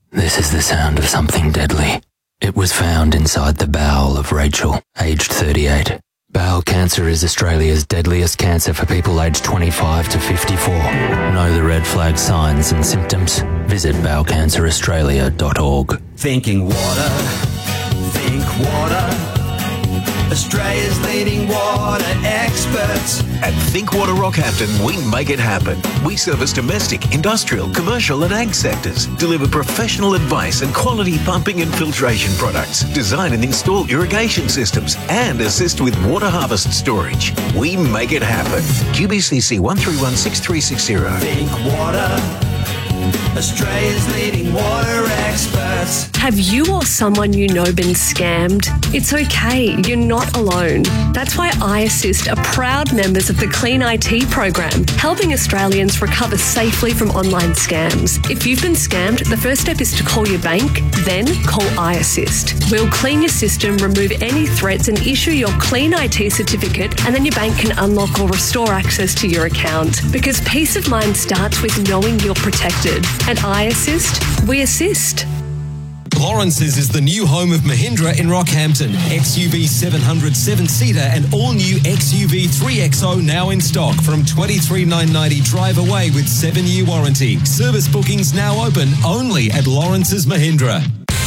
This is the sound of something deadly. It was found inside the bowel of Rachel, aged 38. Bowel cancer is Australia's deadliest cancer for people aged 25 to 54. Know the red flag signs and symptoms? Visit bowelcanceraustralia.org. Thinking water, think water. Australia's leading water experts. At Think Water Rockhampton, we make it happen. We service domestic, industrial, commercial and ag sectors, deliver professional advice and quality pumping and filtration products, design and install irrigation systems, and assist with water harvest storage. We make it happen. QBCC 1316360. Think water. Australia's leading water experts. Have you or someone you know been scammed? It's okay, you're not alone. That's why iAssist are proud members of the Clean IT program, helping Australians recover safely from online scams. If you've been scammed, the first step is to call your bank, then call iAssist. We'll clean your system, remove any threats and issue your Clean IT certificate, and then your bank can unlock or restore access to your account. Because peace of mind starts with knowing you're protected. At iAssist, we assist. Lawrence's is the new home of Mahindra in Rockhampton. XUV 700 7-seater and all-new XUV 3XO now in stock from $23,990 drive away with 7-year warranty. Service bookings now open only at Lawrence's Mahindra.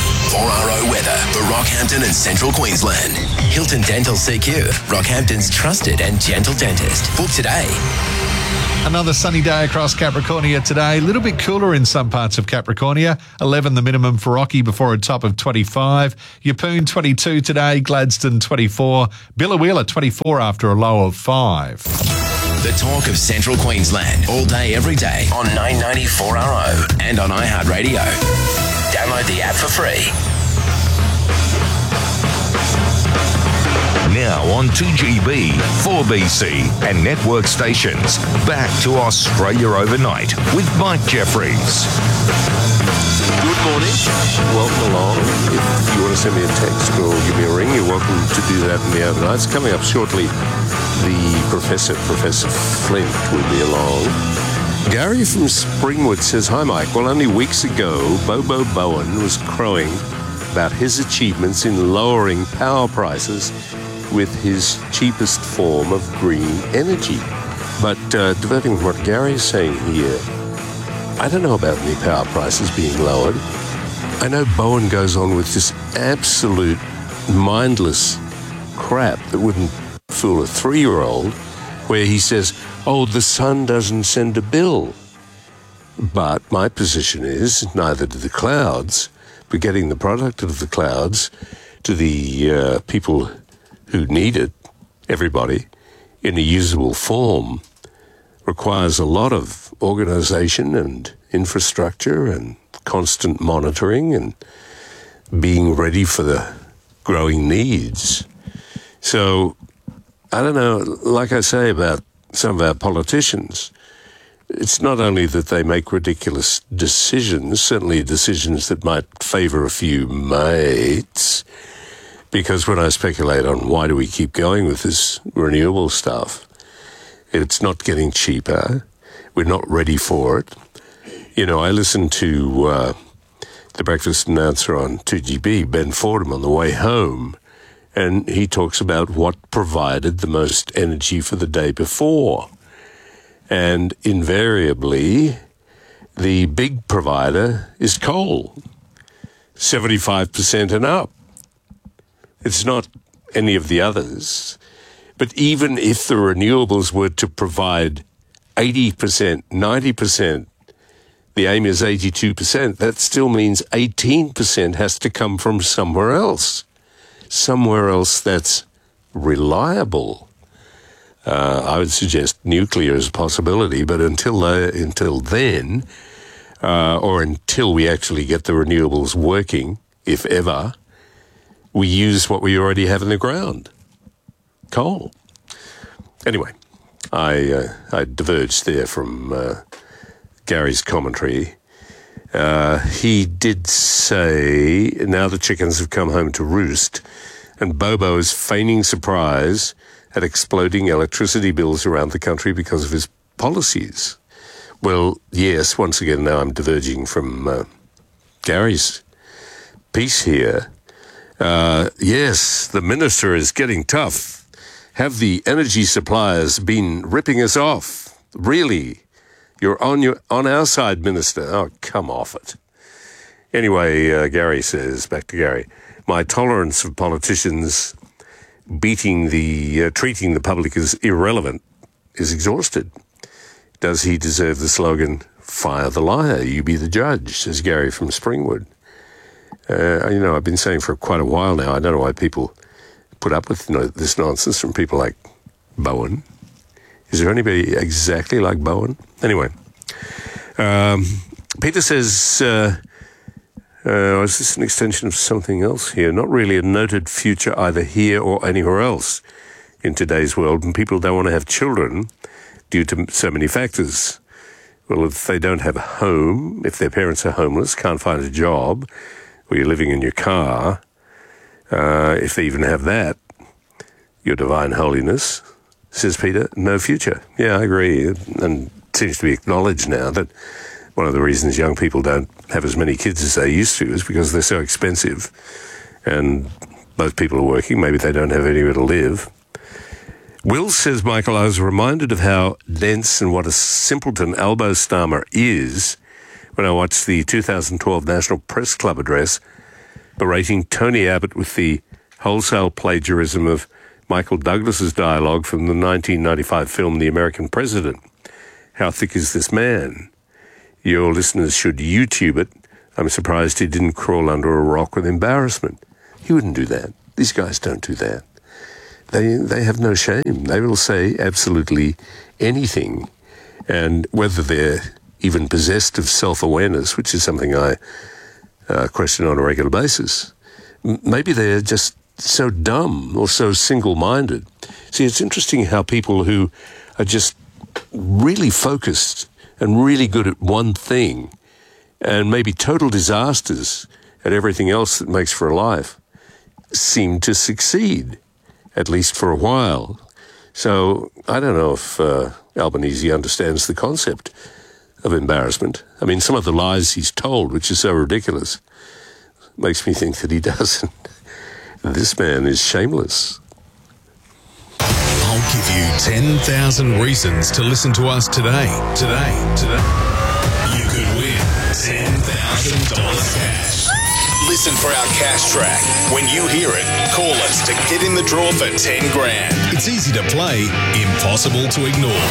4RO weather for Rockhampton and Central Queensland. Hilton Dental CQ, Rockhampton's trusted and gentle dentist. Book today. Another sunny day across Capricornia today. A little bit cooler in some parts of Capricornia. 11 the minimum for Rocky before a top of 25. Yeppoon 22 today. Gladstone 24. Billawheeler 24 after a low of 5. The talk of Central Queensland. All day, every day on 994RO and on iHeartRadio. Download the app for free. Now on 2GB, 4BC and network stations. Back to Australia Overnight with Mike Jeffries. Good morning. Welcome along. If you want to send me a text or give me a ring, you're welcome to do that in the overnights. Coming up shortly, the Professor Flint will be along. Gary from Springwood says, "Hi Mike, well only weeks ago, Bobo Bowen was crowing about his achievements in lowering power prices with his cheapest form of green energy. But diverting from what Gary's saying here, I don't know about any power prices being lowered. I know Bowen goes on with this absolute mindless crap that wouldn't fool a 3-year-old, where he says, oh, the sun doesn't send a bill. But my position is, neither do the clouds, but getting the product of the clouds to the people who need it, everybody, in a usable form, requires a lot of organization and infrastructure and constant monitoring and being ready for the growing needs. So, I don't know, like I say about some of our politicians, it's not only that they make ridiculous decisions, certainly decisions that might favor a few mates, because when I speculate on why do we keep going with this renewable stuff, it's not getting cheaper. We're not ready for it. You know, I listened to the breakfast announcer on 2GB, Ben Fordham, on the way home, and he talks about what provided the most energy for the day before. And invariably, the big provider is coal, 75% and up. It's not any of the others. But even if the renewables were to provide 80%, 90%, the aim is 82%, that still means 18% has to come from somewhere else that's reliable. I would suggest nuclear is a possibility, but until then, or until we actually get the renewables working, if ever, we use what we already have in the ground, coal. Anyway, I diverged there from Gary's commentary. He did say, now the chickens have come home to roost, and Bobo is feigning surprise at exploding electricity bills around the country because of his policies. Well, yes, once again, now I'm diverging from Gary's piece here. Yes, the minister is getting tough. Have the energy suppliers been ripping us off? Really? You're on our side, Minister. Oh, come off it. Anyway, Gary says, back to Gary, my tolerance of politicians treating the public as irrelevant is exhausted. Does he deserve the slogan, fire the liar, you be the judge, says Gary from Springwood. I've been saying for quite a while now, I don't know why people put up with this nonsense from people like Bowen. Is there anybody exactly like Bowen? Anyway, Peter says, is this an extension of something else here? Not really a noted future either here or anywhere else in today's world, and people don't want to have children due to so many factors. Well, if they don't have a home, if their parents are homeless, can't find a job, or you're living in your car, if they even have that, your divine holiness, says Peter, no future. Yeah, I agree. And it seems to be acknowledged now that one of the reasons young people don't have as many kids as they used to is because they're so expensive. And both people are working. Maybe they don't have anywhere to live. Will says, Michael, I was reminded of how dense and what a simpleton Albo Starmer is when I watched the 2012 National Press Club address berating Tony Abbott with the wholesale plagiarism of Michael Douglas's dialogue from the 1995 film The American President. How thick is this man? Your listeners should YouTube it. I'm surprised he didn't crawl under a rock with embarrassment. He wouldn't do that. These guys don't do that. They have no shame. They will say absolutely anything. And whether they're even possessed of self-awareness, which is something I question on a regular basis, maybe they're just so dumb or so single-minded. See, it's interesting how people who are just really focused and really good at one thing and maybe total disasters at everything else that makes for a life seem to succeed, at least for a while. So I don't know if Albanese understands the concept of embarrassment. I mean, some of the lies he's told, which is so ridiculous, makes me think that he doesn't. This man is shameless. I'll give you 10,000 reasons to listen to us today. You could win $10,000 cash. Listen for our cash track. When you hear it, call us to get in the draw for 10 grand. It's easy to play, impossible to ignore.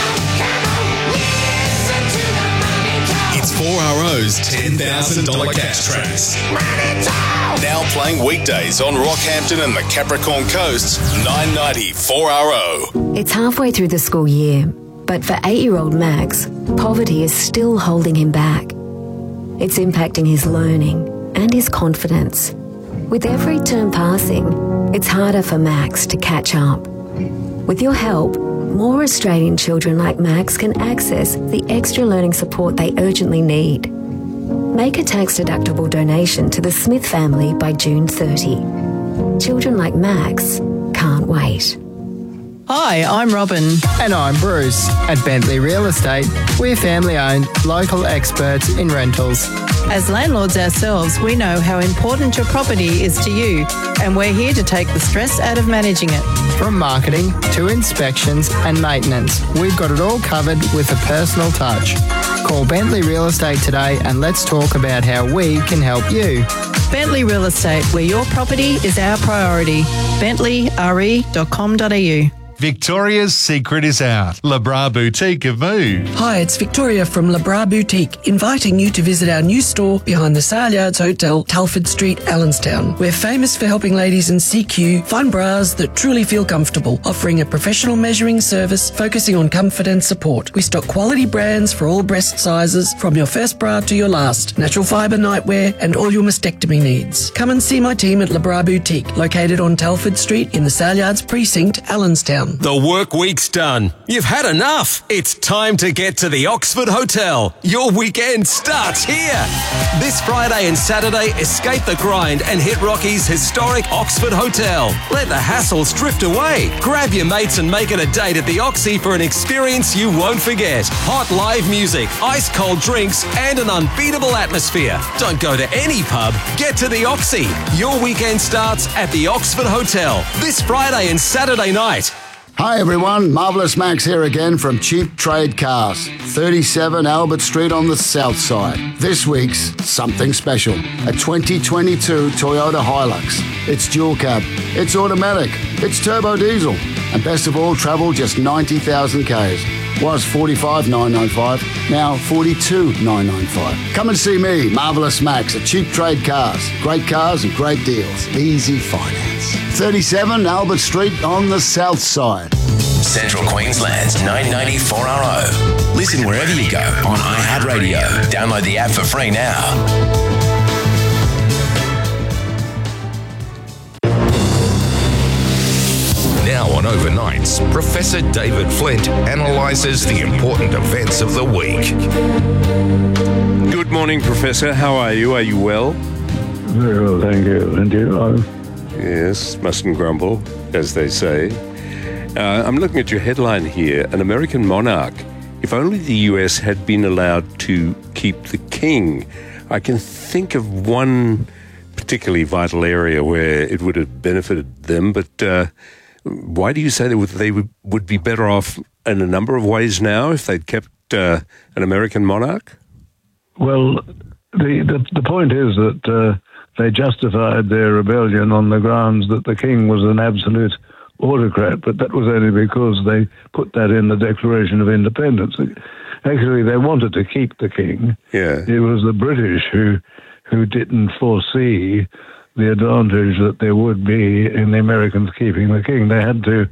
It's 4RO's $10,000 cash tracks. Now playing weekdays on Rockhampton and the Capricorn Coast, 990 4RO. It's halfway through the school year, but for 8-year-old Max, poverty is still holding him back. It's impacting his learning and his confidence. With every term passing, it's harder for Max to catch up. With your help, more Australian children like Max can access the extra learning support they urgently need. Make a tax-deductible donation to the Smith family by June 30. Children like Max can't wait. Hi, I'm Robin. And I'm Bruce. At Bentley Real Estate, we're family-owned, local experts in rentals. As landlords ourselves, we know how important your property is to you, and we're here to take the stress out of managing it. From marketing to inspections and maintenance, we've got it all covered with a personal touch. Call Bentley Real Estate today and let's talk about how we can help you. Bentley Real Estate, where your property is our priority. BentleyRE.com.au. Victoria's secret is out. Le Bras Boutique have moved. Hi, it's Victoria from Le Bras Boutique, inviting you to visit our new store behind the Saleyards Hotel, Telford Street, Allenstown. We're famous for helping ladies in CQ find bras that truly feel comfortable, offering a professional measuring service focusing on comfort and support. We stock quality brands for all breast sizes, from your first bra to your last, natural fibre nightwear and all your mastectomy needs. Come and see my team at Le Bras Boutique, located on Telford Street in the Saleyards Precinct, Allenstown. Allenstown. The work week's done. You've had enough. It's time to get to the Oxford Hotel. Your weekend starts here. This Friday and Saturday, escape the grind and hit Rocky's historic Oxford Hotel. Let the hassles drift away. Grab your mates and make it a date at the Oxy for an experience you won't forget. Hot live music, ice cold drinks, and an unbeatable atmosphere. Don't go to any pub. Get to the Oxy. Your weekend starts at the Oxford Hotel this Friday and Saturday night. Hi everyone, Marvellous Max here again from Cheap Trade Cars, 37 Albert Street on the south side. This week's something special, a 2022 Toyota Hilux. It's dual cab, it's automatic, it's turbo diesel, and best of all, travel just 90,000 Ks. Was $45,995, now $42,995. Come and see me, Marvellous Max, at Cheap Trade Cars. Great cars and great deals. Easy finance. 37 Albert Street on the south side. Central Queensland's 994RO. Listen wherever you go on iHeartRadio. Download the app for free now. Now on Overnights, Professor David Flint analyses the important events of the week. Good morning, Professor. How are you? Are you well? Very well, thank you. And you? Yes, mustn't grumble, as they say. I'm looking at your headline here. An American monarch. If only the US had been allowed to keep the king. I can think of one particularly vital area where it would have benefited them, but why do you say they would be better off in a number of ways now if they'd kept an American monarch? Well, the point is that they justified their rebellion on the grounds that the king was an absolute autocrat, but that was only because they put that in the Declaration of Independence. Actually, they wanted to keep the king. Yeah. It was the British who didn't foresee the advantage that there would be in the Americans keeping the king. They had to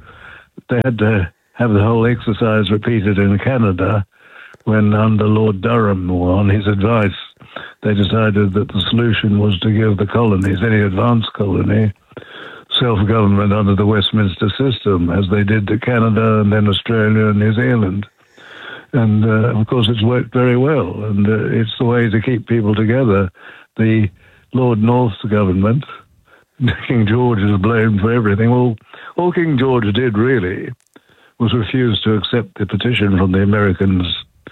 have the whole exercise repeated in Canada when, under Lord Durham, on his advice, they decided that the solution was to give the colonies, any advanced colony, self-government under the Westminster system, as they did to Canada and then Australia and New Zealand. And, of course, it's worked very well, and it's the way to keep people together. The Lord North's government, King George is blamed for everything. All King George did, really, was refuse to accept the petition from the Americans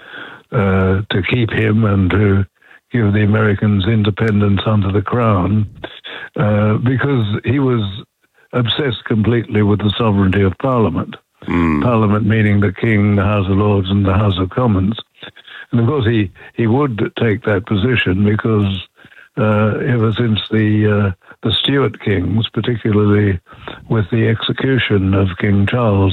to keep him and to give the Americans independence under the Crown, because he was obsessed completely with the sovereignty of Parliament. Parliament meaning the King, the House of Lords and the House of Commons. And of course he would take that position because ever since the Stuart kings, particularly with the execution of King Charles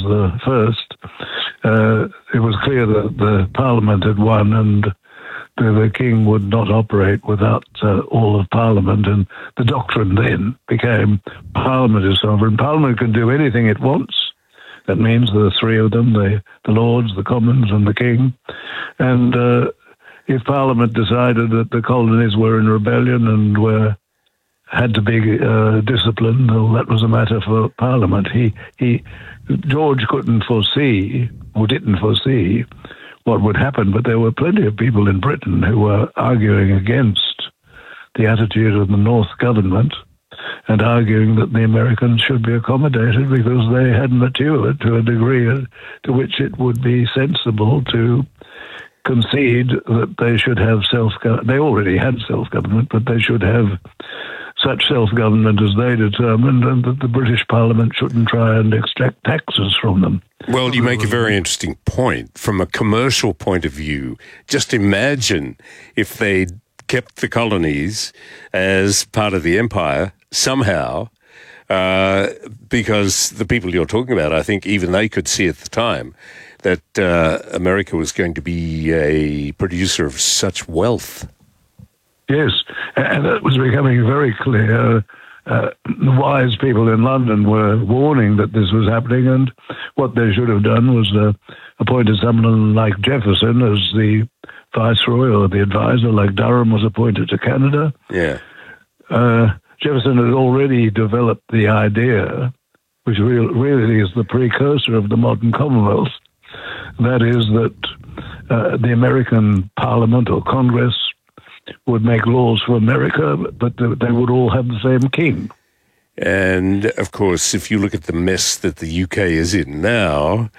I, it was clear that the Parliament had won and the king would not operate without all of Parliament. And the doctrine then became Parliament is sovereign. Parliament can do anything it wants. That means the three of them, the Lords, the Commons and the King. And if Parliament decided that the colonies were in rebellion and had to be disciplined, well, that was a matter for Parliament. George couldn't foresee, or didn't foresee, what would happen, but there were plenty of people in Britain who were arguing against the attitude of the North government and arguing that the Americans should be accommodated because they had matured to a degree to which it would be sensible to concede that they should have self-government. They already had self-government, but they should have such self-government as they determined, and that the British Parliament shouldn't try and extract taxes from them. Well, you make a very interesting point. From a commercial point of view, just imagine if they kept the colonies as part of the empire somehow, because the people you're talking about, I think even they could see at the time that America was going to be a producer of such wealth. Yes, and it was becoming very clear. The wise people in London were warning that this was happening, and what they should have done was appointed someone like Jefferson as the viceroy or the advisor, like Durham was appointed to Canada. Yeah. Jefferson had already developed the idea which really is the precursor of the modern Commonwealth. That is that the American Parliament or Congress would make laws for America, but they would all have the same king. And, of course, if you look at the mess that the UK is in now,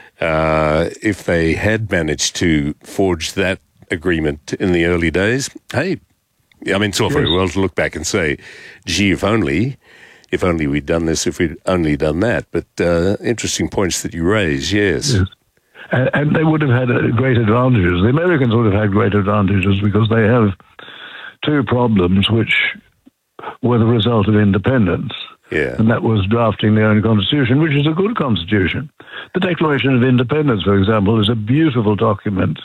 if they had managed to forge that agreement in the early days, hey, I mean, it's all very well to look back and say, gee, if only we'd done this, if we'd only done that. But interesting points that you raise, yes. And they would have had great advantages. The Americans would have had great advantages because they have two problems which were the result of independence. Yeah. And that was drafting their own constitution, which is a good constitution. The Declaration of Independence, for example, is a beautiful document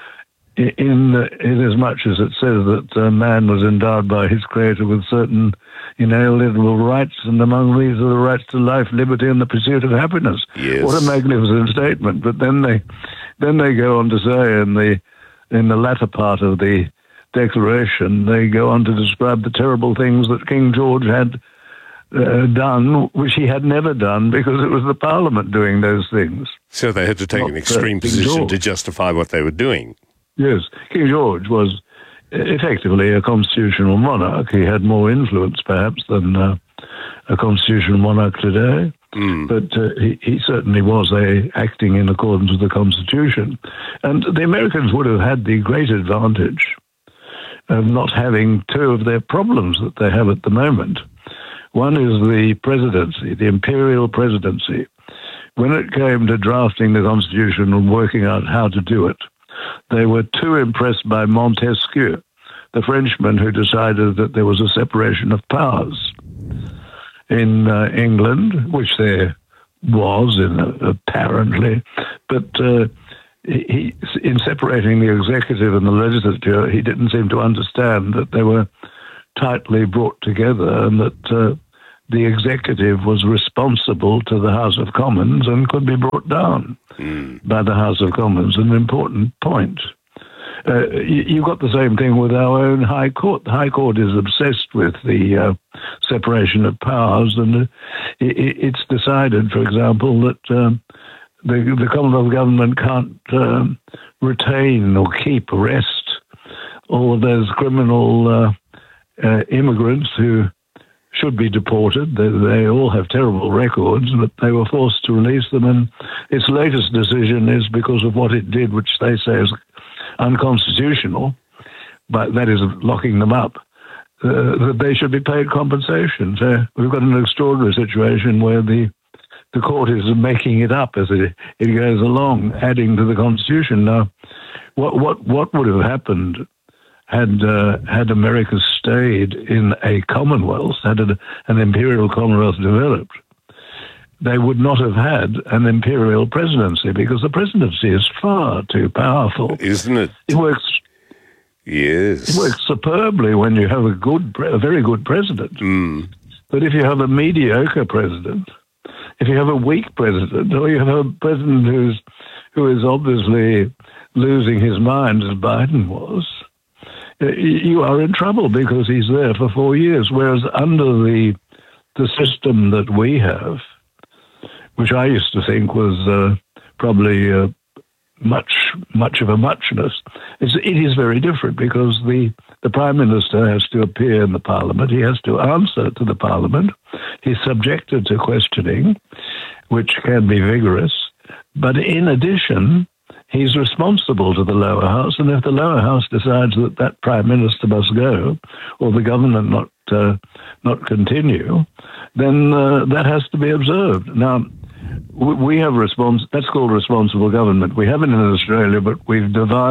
in as much as it says that man was endowed by his creator with certain inalienable rights, and among these are the rights to life, liberty, and the pursuit of happiness. Yes. What a magnificent statement! But then they go on to say in the latter part of the Declaration, they go on to describe the terrible things that King George had done, which he had never done because it was the Parliament doing those things. So they had to take an extreme position to justify what they were doing. Yes, King George was effectively a constitutional monarch. He had more influence, perhaps, than a constitutional monarch today. But he certainly was acting in accordance with the Constitution. And the Americans would have had the great advantage of not having two of their problems that they have at the moment. One is the presidency, the imperial presidency. When it came to drafting the Constitution and working out how to do it, they were too impressed by Montesquieu, the Frenchman who decided that there was a separation of powers in England, which there was, apparently, but he, in separating the executive and the legislature, he didn't seem to understand that they were tightly brought together and that the executive was responsible to the House of Commons and could be brought down by the House of Commons, an important point. You've got the same thing with our own High Court. The High Court is obsessed with the separation of powers, and it's decided, for example, that the Commonwealth government can't retain or keep, arrest all of those criminal immigrants who should be deported. They all have terrible records, but they were forced to release them, and its latest decision is because of what it did, which they say is unconstitutional, but that is locking them up, that they should be paid compensation. So we've got an extraordinary situation where the court is making it up as it goes along, adding to the Constitution. Now, what would have happened had America stayed in a Commonwealth, had an imperial Commonwealth developed? They would not have had an imperial presidency because the presidency is far too powerful. Isn't it? It works. Yes. It works superbly when you have a very good president. But if you have a mediocre president, if you have a weak president, or you have a president who is obviously losing his mind, as Biden was, you are in trouble because he's there for 4 years. Whereas under the system that we have, which I used to think was probably much of a muchness, it is very different because the Prime Minister has to appear in the Parliament. He has to answer to the Parliament. He's subjected to questioning, which can be vigorous. But in addition, he's responsible to the lower house, and if the lower house decides that Prime Minister must go, or the government not continue, then that has to be observed. Now, we have that's called responsible government. We have it in Australia, but we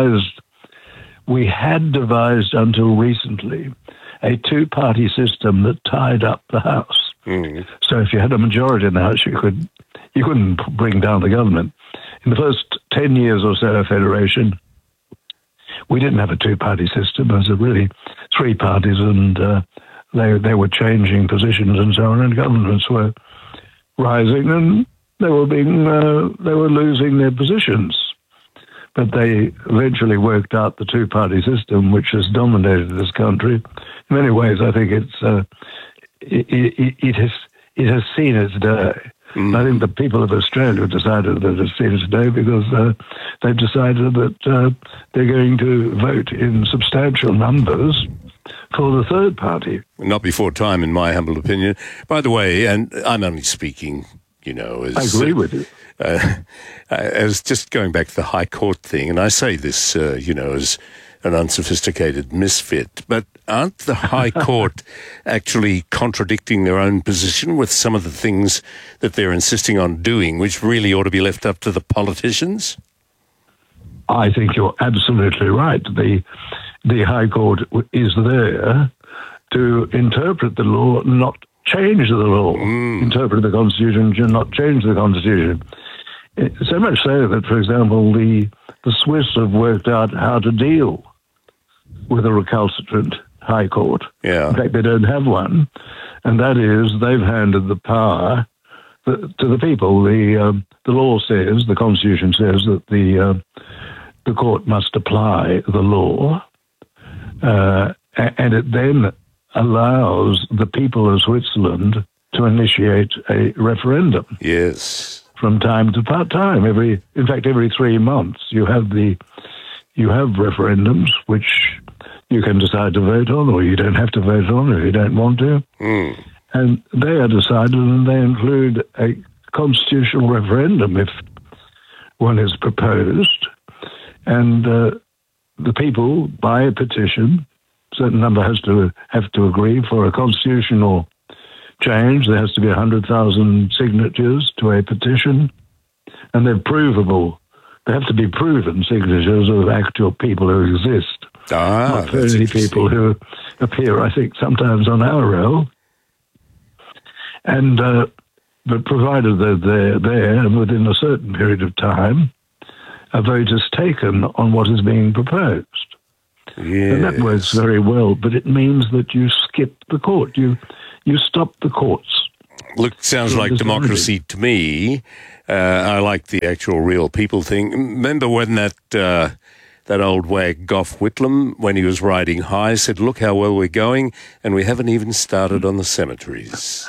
had devised until recently a two-party system that tied up the House. So if you had a majority in the House, you couldn't bring down the government. In the first 10 years or so of Federation, we didn't have a two-party system. It was really three parties, and they were changing positions and so on, and governments were rising, and they were losing their positions. But they eventually worked out the two-party system, which has dominated this country. In many ways, I think it has seen its day. And I think the people of Australia have decided that it's fair today because they've decided that they're going to vote in substantial numbers for the third party. Not before time, in my humble opinion. By the way, and I'm only speaking, as... I agree with you. As just going back to the High Court thing, and I say this, as an unsophisticated misfit, but aren't the High Court actually contradicting their own position with some of the things that they're insisting on doing, which really ought to be left up to the politicians? I think you're absolutely right. The High Court is there to interpret the law, not change the law. Interpret the Constitution, not change the Constitution. So much so that, for example, the Swiss have worked out how to deal with a recalcitrant High Court. Yeah. In fact, they don't have one, and that is they've handed the power to the people. The law says, the Constitution says that the court must apply the law, and it then allows the people of Switzerland to initiate a referendum. Yes. From time to time, every 3 months, you have referendums which you can decide to vote on, or you don't have to vote on if you don't want to. And they are decided, and they include a constitutional referendum if one is proposed. And the people, by a petition, a certain number have to agree for a constitutional change. There has to be 100,000 signatures to a petition, and they're provable. They have to be proven signatures of actual people who exist, not only people who appear, I think, sometimes on our roll. And but provided that they're there, and within a certain period of time, a vote is taken on what is being proposed. Yes. And that works very well, but it means that you skip the court. You stop the courts. Look, sounds like democracy to me. I like the actual real people thing. Remember when that old wag Gough Whitlam, when he was riding high, said, "Look how well we're going, and we haven't even started on the cemeteries."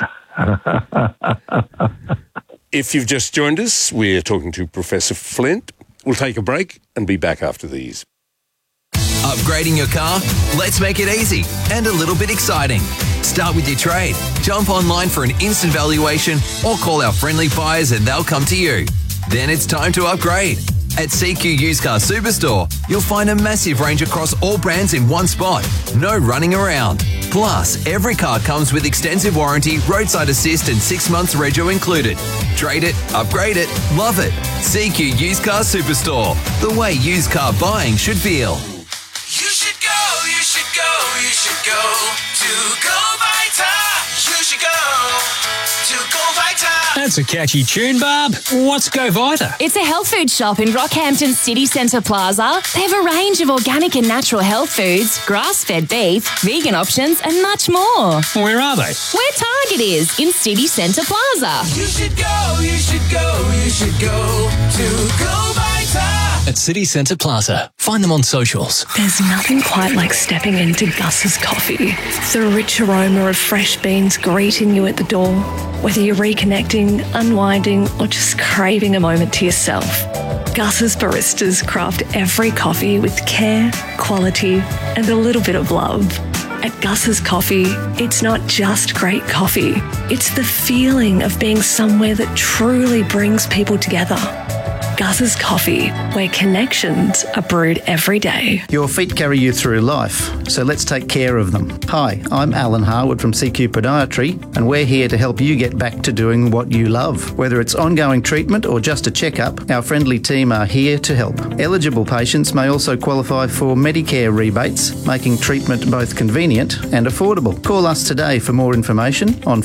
If you've just joined us, we're talking to Professor Flint. We'll take a break and be back after these. Upgrading your car? Let's make it easy and a little bit exciting. Start with your trade. Jump online for an instant valuation or call our friendly buyers and they'll come to you. Then it's time to upgrade. At CQ Used Car Superstore, you'll find a massive range across all brands in one spot. No running around. Plus, every car comes with extensive warranty, roadside assist and 6 months rego included. Trade it, upgrade it, love it. CQ Used Car Superstore. The way used car buying should feel. You should go, you should go, you should go to Go Vita. You should go to Go Vita. That's a catchy tune, Barb. What's Go Vita? It's a health food shop in Rockhampton City Centre Plaza. They have a range of organic and natural health foods, grass-fed beef, vegan options and much more. Where are they? Where Target is, in City Centre Plaza. You should go, you should go, you should go to Go Vita. At City Centre Plaza. Find them on socials. There's nothing quite like stepping into Gus's Coffee. The rich aroma of fresh beans greeting you at the door. Whether you're reconnecting, unwinding, or just craving a moment to yourself, Gus's baristas craft every coffee with care, quality, and a little bit of love. At Gus's Coffee, it's not just great coffee. It's the feeling of being somewhere that truly brings people together. Gus's Coffee, where connections are brewed every day. Your feet carry you through life, so let's take care of them. Hi, I'm Alan Harwood from CQ Podiatry, and we're here to help you get back to doing what you love. Whether it's ongoing treatment or just a checkup, our friendly team are here to help. Eligible patients may also qualify for Medicare rebates, making treatment both convenient and affordable. Call us today for more information on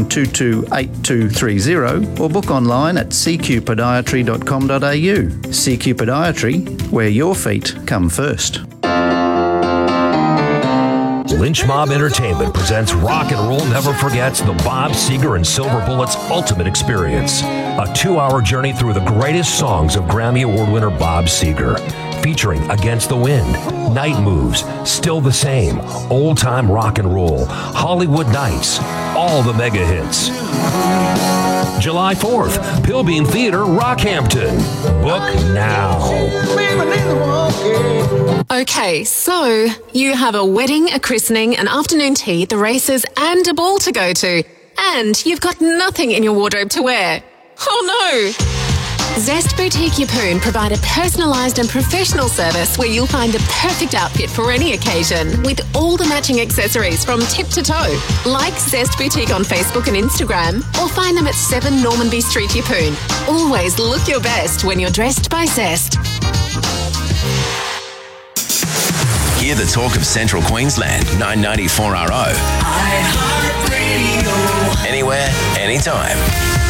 49228230 or book online at cqpodiatry.com.au. CQ Podiatry, where your feet come first. Lynch Mob Entertainment presents Rock and Roll Never Forgets the Bob Seger and Silver Bullets Ultimate Experience. A 2-hour journey through the greatest songs of Grammy Award winner Bob Seger. Featuring Against the Wind, Night Moves, Still the Same, Old Time Rock and Roll, Hollywood Nights, all the mega hits. July 4th, Pilbeam Theatre, Rockhampton. Book now. Okay, so you have a wedding, a christening, an afternoon tea, the races, and a ball to go to. And you've got nothing in your wardrobe to wear. Oh no! Zest Boutique Yeppoon provide a personalised and professional service where you'll find the perfect outfit for any occasion with all the matching accessories from tip to toe. Like Zest Boutique on Facebook and Instagram or find them at 7 Normanby Street, Yeppoon. Always look your best when you're dressed by Zest. Hear the talk of Central Queensland, 994RO. Anywhere, anytime.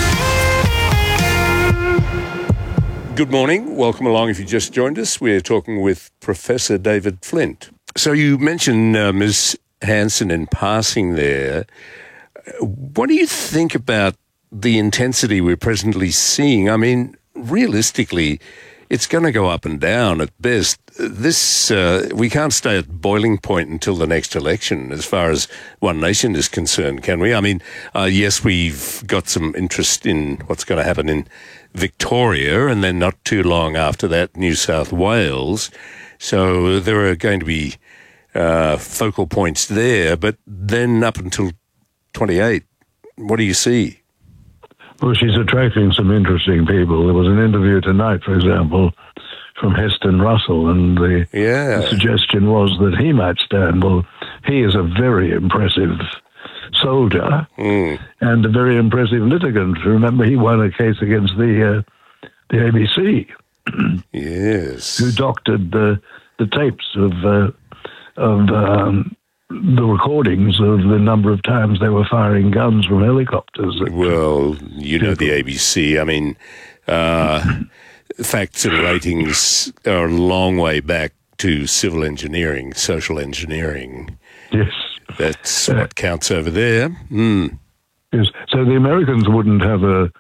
Good morning. Welcome along if you just joined us. We're talking with Professor David Flint. So you mentioned Ms. Hanson in passing there. What do you think about the intensity we're presently seeing? I mean, realistically, it's going to go up and down at best. This we can't stay at boiling point until the next election as far as One Nation is concerned, can we? I mean, yes, we've got some interest in what's going to happen in Victoria and then not too long after that, New South Wales. So there are going to be focal points there. But then up until 28, what do you see? Well, she's attracting some interesting people. There was an interview tonight, for example, from Heston Russell, and the suggestion was that he might stand. Well, he is a very impressive soldier and a very impressive litigant. Remember, he won a case against the ABC. Yes. Who doctored the tapes of the recordings of the number of times they were firing guns from helicopters. Well, you know the ABC. I mean, facts and ratings are a long way back to civil engineering, social engineering. Yes. That's what counts over there. Yes. So the Americans wouldn't have a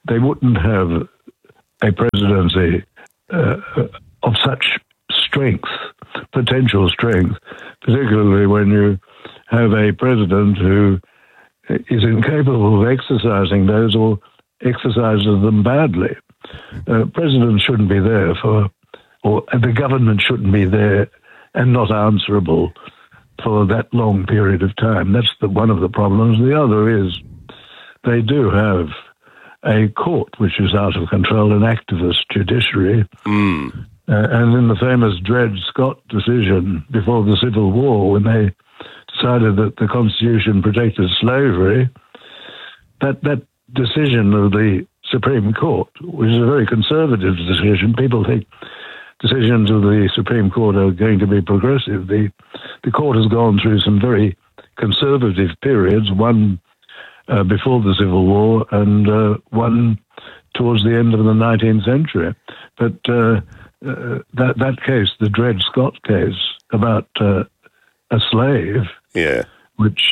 presidency of such strength, potential strength, particularly when you have a president who is incapable of exercising those or exercises them badly. Presidents shouldn't be there or the government shouldn't be there and not answerable for that long period of time. That's one of the problems. The other is they do have a court which is out of control, an activist judiciary. And in the famous Dred Scott decision before the Civil War, when they decided that the Constitution protected slavery, that decision of the Supreme Court, which is a very conservative decision, people think decisions of the Supreme Court are going to be progressive. The court has gone through some very conservative periods, one before the Civil War and one towards the end of the 19th century. But that case, the Dred Scott case about a slave, which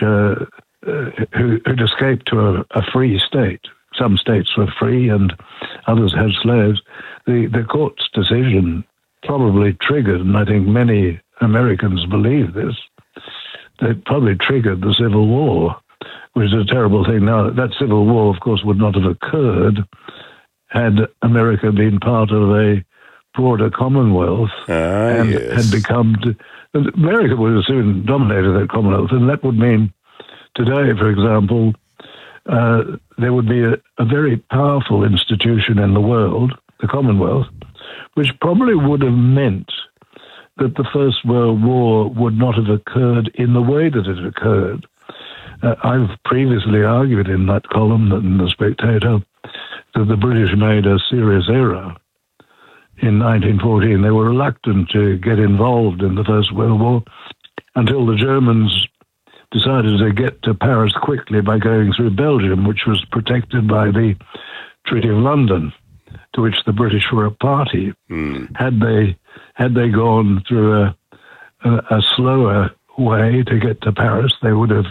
who'd escaped to a free state. Some states were free and others had slaves. The court's decision probably triggered, and I think many Americans believe this, it probably triggered the Civil War, which is a terrible thing. Now, that Civil War, of course, would not have occurred had America been part of a broader Commonwealth and had become... America would have soon dominated that Commonwealth, and that would mean today, for example, there would be a very powerful institution in the world, the Commonwealth, which probably would have meant that the First World War would not have occurred in the way that it occurred. I've previously argued in that column in The Spectator that the British made a serious error in 1914. They were reluctant to get involved in the First World War until the Germans decided to get to Paris quickly by going through Belgium, which was protected by the Treaty of London, to which the British were a party. Had they gone through a slower way to get to Paris, they would have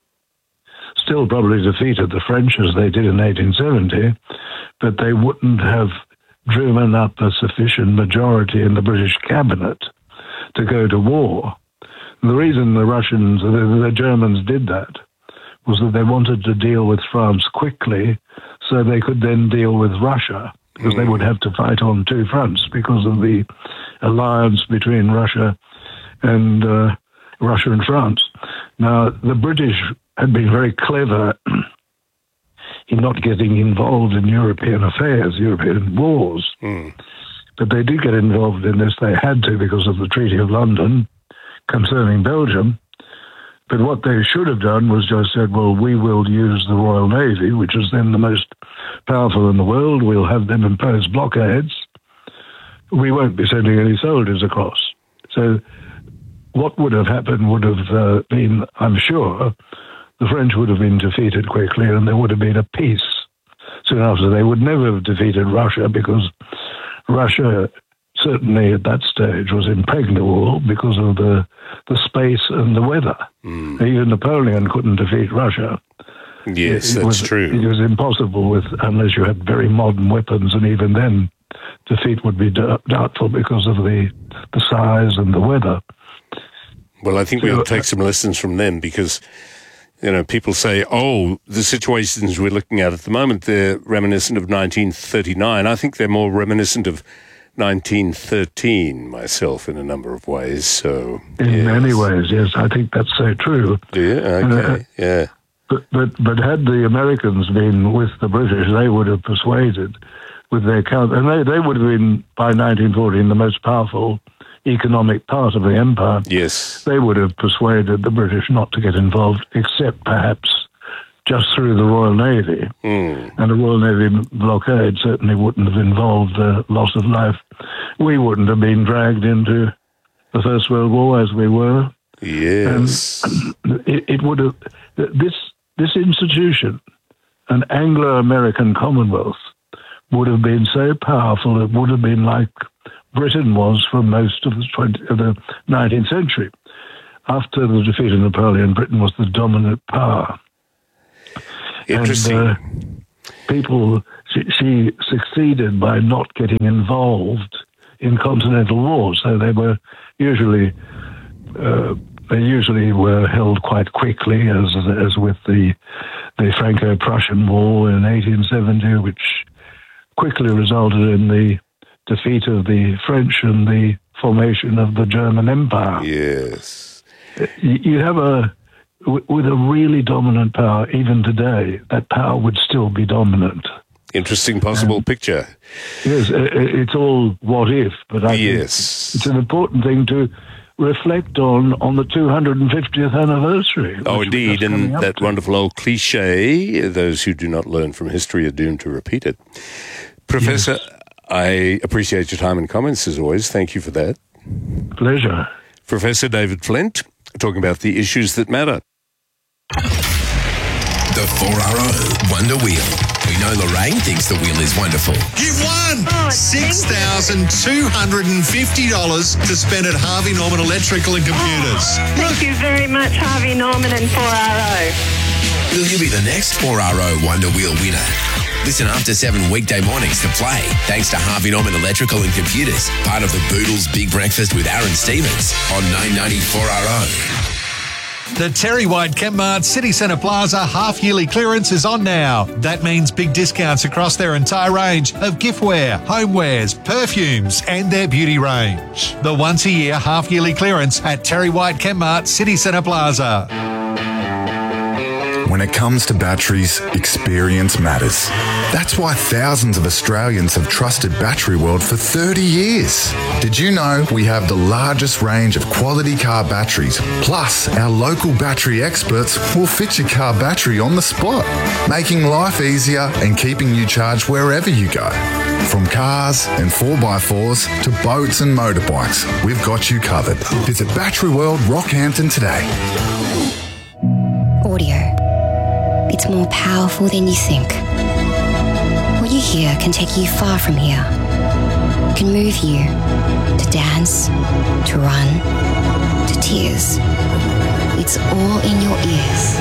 still probably defeated the French as they did in 1870, but they wouldn't have driven up a sufficient majority in the British cabinet to go to war. And the reason the Germans did that was that they wanted to deal with France quickly so they could then deal with Russia, because they would have to fight on two fronts because of the alliance between Russia and France. Now, the British had been very clever in not getting involved in European affairs, European wars. But they did get involved in this. They had to because of the Treaty of London concerning Belgium. But what they should have done was just said, well, we will use the Royal Navy, which is then the most powerful in the world. We'll have them impose blockades. We won't be sending any soldiers across. So what would have happened would have been, I'm sure, the French would have been defeated quickly and there would have been a peace soon after. They would never have defeated Russia because Russia, certainly at that stage, was impregnable because of the space and the weather. Even Napoleon couldn't defeat Russia. Yes, that's true. It was impossible unless you had very modern weapons, and even then defeat would be doubtful because of the size and the weather. Well, I think we'll take some lessons from them because, you know, people say, oh, the situations we're looking at the moment, they're reminiscent of 1939. I think they're more reminiscent of 1913 myself in a number of ways. So in many ways, yes, I think that's so true. Yeah, okay, yeah. But had the Americans been with the British, they would have persuaded with their counter, and they would have been by 1914 the most powerful economic part of the empire. Yes, they would have persuaded the British not to get involved, except perhaps just through the Royal Navy. And a Royal Navy blockade certainly wouldn't have involved loss of life. We wouldn't have been dragged into the First World War as we were. Yes. And it would have... This institution, an Anglo-American Commonwealth, would have been so powerful, it would have been like Britain was for most of the 19th century. After the defeat of Napoleon, Britain was the dominant power. Interesting. And, she succeeded by not getting involved in continental wars, so they were usually were held quite quickly, as with the Franco-Prussian War in 1870, which quickly resulted in the defeat of the French and the formation of the German Empire. Yes. You have with a really dominant power, even today, that power would still be dominant. Interesting possible picture. Yes, it's all what if, but I think it's an important thing to reflect on the 250th anniversary. Oh, indeed, and that wonderful old cliche, those who do not learn from history are doomed to repeat it. Professor, I appreciate your time and comments as always. Thank you for that. Pleasure. Professor David Flint, talking about the issues that matter. The 4RO Wonder Wheel. We know Lorraine thinks the wheel is wonderful. You've won $6,250 to spend at Harvey Norman Electrical and Computers. Thank you very much, Harvey Norman and 4RO. Will you be the next 4RO Wonder Wheel winner? Listen after 7 weekday mornings to play, thanks to Harvey Norman Electrical and Computers, part of the Boodles Big Breakfast with Aaron Stevens on 990 4RO. The Terry White Chemmart City Centre Plaza half-yearly clearance is on now. That means big discounts across their entire range of giftware, homewares, perfumes and their beauty range. The once-a-year half-yearly clearance at Terry White Chemmart City Centre Plaza. When it comes to batteries, experience matters. That's why thousands of Australians have trusted Battery World for 30 years. Did you know we have the largest range of quality car batteries? Plus, our local battery experts will fit your car battery on the spot, making life easier and keeping you charged wherever you go. From cars and 4x4s to boats and motorbikes, we've got you covered. Visit Battery World Rockhampton today. Audio. It's more powerful than you think. What you hear can take you far from here. It can move you to dance, to run, to tears. It's all in your ears.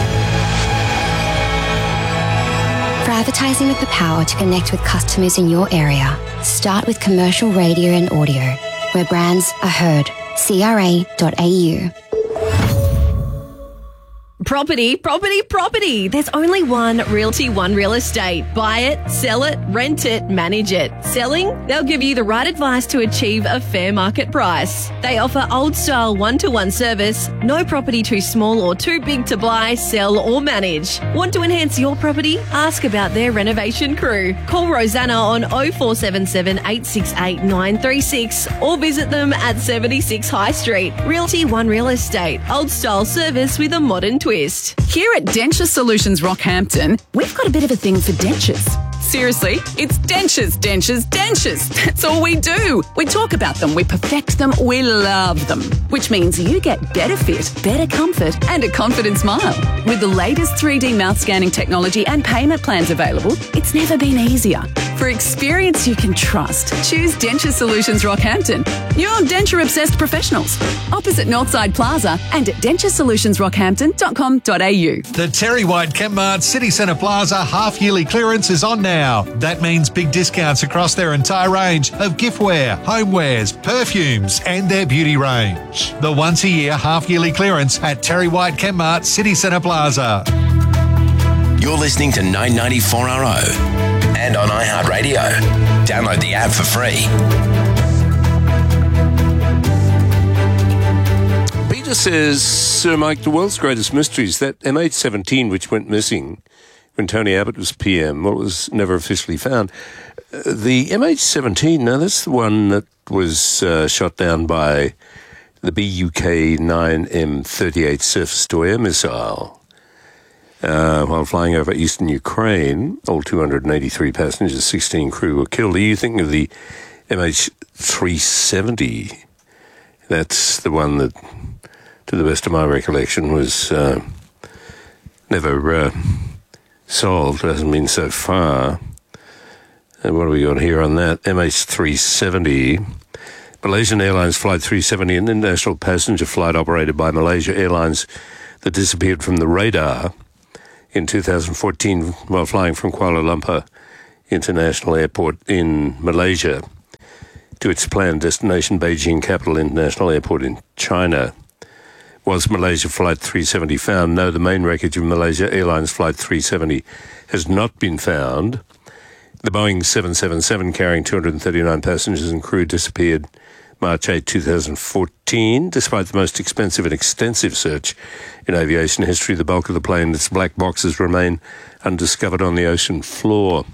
For advertising with the power to connect with customers in your area, start with commercial radio and audio, where brands are heard. CRA.au. Property, property, property. There's only one Realty One Real Estate. Buy it, sell it, rent it, manage it. Selling? They'll give you the right advice to achieve a fair market price. They offer old-style one-to-one service, no property too small or too big to buy, sell or manage. Want to enhance your property? Ask about their renovation crew. Call Rosanna on 0477 868 936 or visit them at 76 High Street. Realty One Real Estate. Old-style service with a modern twist. Here at Denture Solutions Rockhampton, we've got a bit of a thing for dentures. Seriously, it's dentures, dentures, dentures. That's all we do. We talk about them, we perfect them, we love them. Which means you get better fit, better comfort, and a confident smile. With the latest 3D mouth scanning technology and payment plans available, it's never been easier. For experience you can trust, choose Denture Solutions Rockhampton. You're denture-obsessed professionals. Opposite Northside Plaza and at denturesolutions.rockhampton.com.au. The Terry White Chemmart City Centre Plaza half-yearly clearance is on now. That means big discounts across their entire range of giftware, homewares, perfumes and their beauty range. The once-a-year half-yearly clearance at Terry White Chemmart City Centre Plaza. You're listening to 994RO and on iHeartRadio. Download the app for free. Peter says, Sir Mike, the world's greatest mysteries, that MH17 which went missing when Tony Abbott was PM, well, it was never officially found. The MH17, now that's the one that was shot down by the BUK-9M38 surface-to-air missile while flying over eastern Ukraine. All 283 passengers, 16 crew were killed. Are you thinking of the MH370? That's the one that, to the best of my recollection, was never solved. It hasn't been so far. And what have we got here on that? MH370. Malaysian Airlines Flight 370, an international passenger flight operated by Malaysia Airlines that disappeared from the radar in 2014 while flying from Kuala Lumpur International Airport in Malaysia to its planned destination, Beijing Capital International Airport in China. Was Malaysia Flight 370 found? No, the main wreckage of Malaysia Airlines Flight 370 has not been found. The Boeing 777 carrying 239 passengers and crew disappeared March 8, 2014. Despite the most expensive and extensive search in aviation history, the bulk of the plane and its black boxes remain undiscovered on the ocean floor.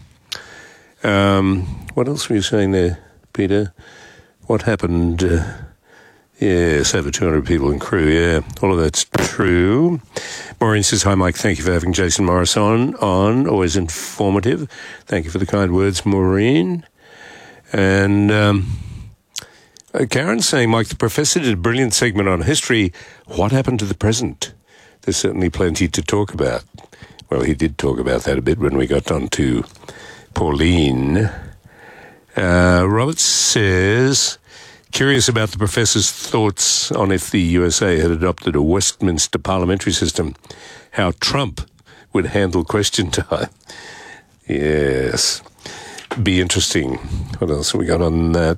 What else were you saying there, Peter? What happened? Yes, over 200 people in crew, yeah. All of that's true. Maureen says, hi, Mike. Thank you for having Jason Morris on. Always informative. Thank you for the kind words, Maureen. And Karen's saying, Mike, the professor did a brilliant segment on history. What happened to the present? There's certainly plenty to talk about. Well, he did talk about that a bit when we got on to Pauline. Robert says, curious about the professor's thoughts on if the USA had adopted a Westminster parliamentary system, how Trump would handle question time. Yes. Be interesting. What else have we got on that?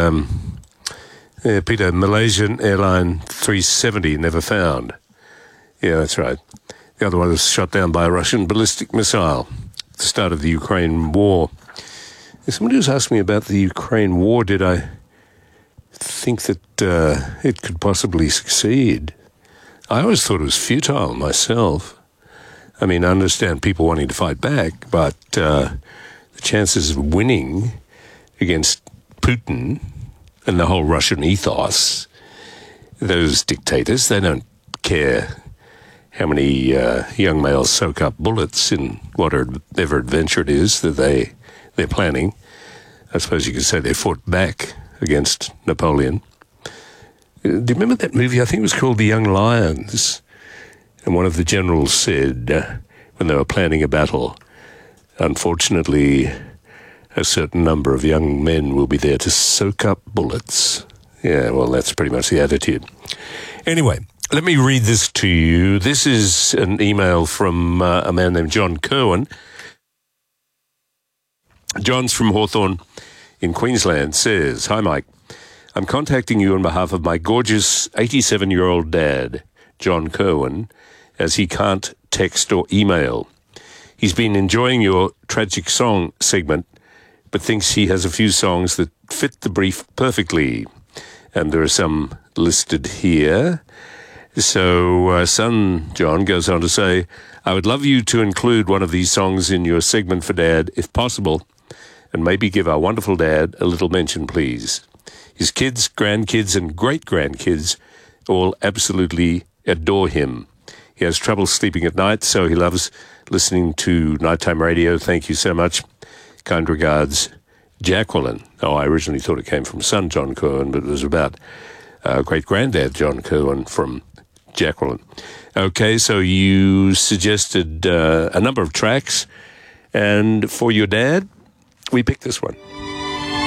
Peter, Malaysian Airline 370 never found. Yeah, that's right. The other one was shot down by a Russian ballistic missile at the start of the Ukraine war. Somebody was asking me about the Ukraine war. Did I think that it could possibly succeed? I always thought it was futile myself. I mean, I understand people wanting to fight back, but the chances of winning against Putin and the whole Russian ethos, those dictators, they don't care how many young males soak up bullets in whatever adventure it is that they're planning. I suppose you could say they fought back against Napoleon. Do you remember that movie? I think it was called The Young Lions. And one of the generals said, when they were planning a battle, unfortunately, a certain number of young men will be there to soak up bullets. Yeah, well, that's pretty much the attitude. Anyway, let me read this to you. This is an email from a man named John Kerwin. John's from Hawthorne in Queensland, says, hi, Mike. I'm contacting you on behalf of my gorgeous 87-year-old dad, John Kerwin, as he can't text or email. He's been enjoying your tragic song segment, but thinks he has a few songs that fit the brief perfectly. And there are some listed here. So, son John goes on to say, I would love you to include one of these songs in your segment for Dad, if possible, and maybe give our wonderful dad a little mention, please. His kids, grandkids, and great-grandkids all absolutely adore him. He has trouble sleeping at night, so he loves listening to nighttime radio. Thank you so much. Kind regards, Jacqueline. Oh, I originally thought it came from son John Kerwin, but it was about great-granddad John Kerwin from Jacqueline. Okay, so you suggested a number of tracks, and for your dad, we picked this one.